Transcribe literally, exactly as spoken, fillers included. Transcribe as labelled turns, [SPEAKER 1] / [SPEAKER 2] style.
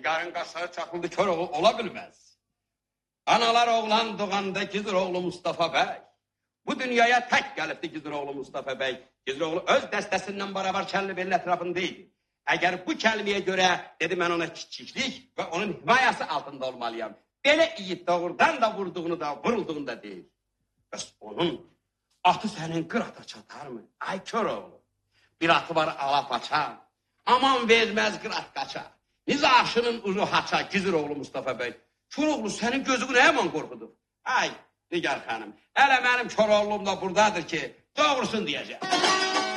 [SPEAKER 1] Nigarın qaşları çaxıldı, kör oğlu ola bilməz. Analar oğlan doğanda Gizir oğlu Mustafa bəy. Bu dünyaya tək gəlibdi Gizir oğlu Mustafa bəy. Gizir oğlu öz dəstəsindən barabar Kəlli-Belli ətrafında idi. Əgər bu kəlməyə görə, dedi mən ona kiçiklik və onun himayəsi altında olmalıyam. Belə iyi doğrudan da vurduğunu da, vurulduğunu da deyil. Bəs onun atı sənin qırata çatar mı? Ay kör oğlu. Bir atı var alap açar. Aman verməz qırat qaçar. Nizaşının uzu haça Gizir oğlu Mustafa bəy. Kör oğlu sənin gözünü nə yaman qorxudur? Ay Nigar xanım, hələ mənim kör oğlum da buradadır ki, doğrusun deyəcək.